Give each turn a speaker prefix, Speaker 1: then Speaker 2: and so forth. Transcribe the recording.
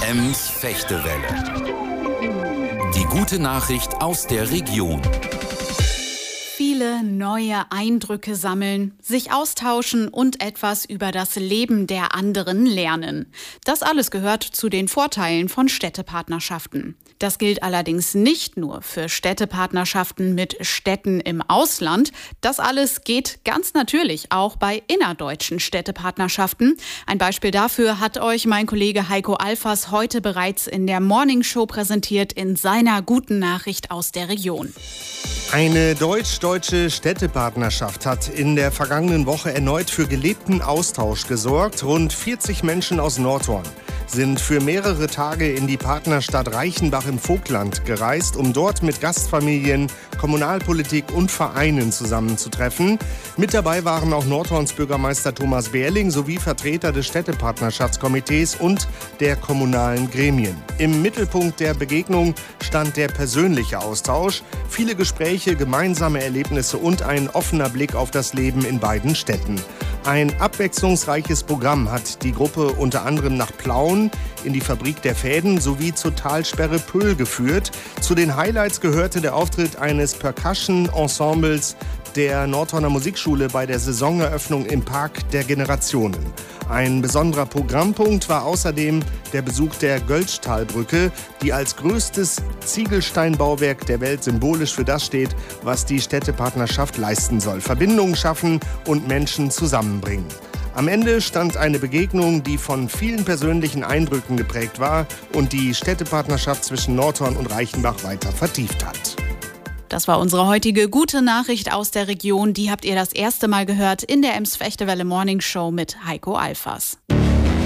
Speaker 1: Ems-Fechtewelle. Die gute Nachricht aus der Region.
Speaker 2: Viele neue Eindrücke sammeln, sich austauschen und etwas über das Leben der anderen lernen. Das alles gehört zu den Vorteilen von Städtepartnerschaften. Das gilt allerdings nicht nur für Städtepartnerschaften mit Städten im Ausland. Das alles geht ganz natürlich auch bei innerdeutschen Städtepartnerschaften. Ein Beispiel dafür hat euch mein Kollege Heiko Alfers heute bereits in der Morning Show präsentiert in seiner guten Nachricht aus der Region.
Speaker 3: Eine deutsch-deutsche Städtepartnerschaft hat in der vergangenen Woche erneut für gelebten Austausch gesorgt. Rund 40 Menschen aus Nordhorn sind für mehrere Tage in die Partnerstadt Reichenbach im Vogtland gereist, um dort mit Gastfamilien, Kommunalpolitik und Vereinen zusammenzutreffen. Mit dabei waren auch Nordhorns Bürgermeister Thomas Beerling sowie Vertreter des Städtepartnerschaftskomitees und der kommunalen Gremien. Im Mittelpunkt der Begegnung stand der persönliche Austausch, viele Gespräche, gemeinsame Erlebnisse und ein offener Blick auf das Leben in beiden Städten. Ein abwechslungsreiches Programm hat die Gruppe unter anderem nach Plauen, in die Fabrik der Fäden sowie zur Talsperre Pöhl geführt. Zu den Highlights gehörte der Auftritt eines Percussion-Ensembles der Nordhorner Musikschule bei der Saisoneröffnung im Park der Generationen. Ein besonderer Programmpunkt war außerdem der Besuch der Göltzschtalbrücke, die als größtes Ziegelsteinbauwerk der Welt symbolisch für das steht, was die Städtepartnerschaft leisten soll: Verbindungen schaffen und Menschen zusammenbringen. Am Ende stand eine Begegnung, die von vielen persönlichen Eindrücken geprägt war und die Städtepartnerschaft zwischen Nordhorn und Reichenbach weiter vertieft hat.
Speaker 2: Das war unsere heutige gute Nachricht aus der Region. Die habt ihr das erste Mal gehört in der Ems-Fechtewelle Morning Show mit Heiko Alfers.